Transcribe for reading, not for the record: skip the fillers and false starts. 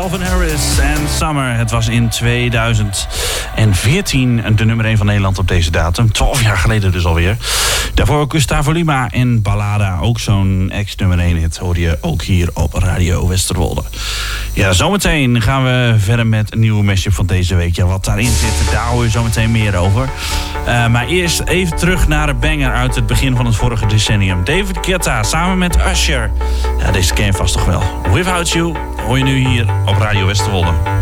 Calvin Harris en Summer. Het was in 2014 de nummer 1 van Nederland op deze datum. 12 jaar geleden dus alweer. Daarvoor Gustavo Lima en Ballada. Ook zo'n ex-nummer 1 hit hoorde je ook hier op Radio Westerwolde. Ja, zometeen gaan we verder met een nieuwe mashup van deze week. Ja, wat daarin zit, daar hoor je zometeen meer over. Maar eerst even terug naar een banger uit het begin van het vorige decennium. David Guetta samen met Usher. Ja, deze ken je vast toch wel. Without You hoor je nu hier op Radio Westerwolde.